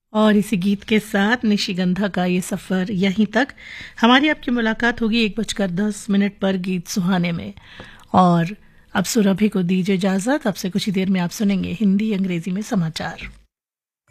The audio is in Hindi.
और इसी गीत के साथ निशिगंधा का ये सफ़र यहीं तक। हमारी आपकी मुलाकात होगी 1:10 पर गीत सुहाने में। और अब सुरभि को दीजिए इजाज़त। अब से कुछ ही देर में आप सुनेंगे हिंदी अंग्रेजी में समाचार।